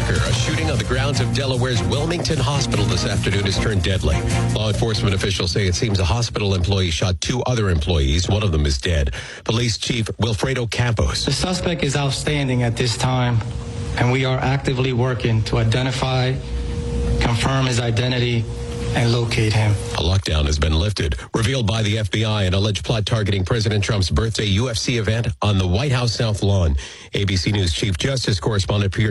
Tucker. A shooting on the grounds of Delaware's Wilmington Hospital this afternoon has turned deadly. Law enforcement officials say it seems a hospital employee shot two other employees. One of them is dead. Police Chief Wilfredo Campos. The suspect is outstanding at this time, and we are actively working to identify, confirm his identity, and locate him. A lockdown has been lifted. Revealed by the FBI, an alleged plot targeting President Trump's birthday UFC event on the White House South Lawn. ABC News Chief Justice Correspondent Pierre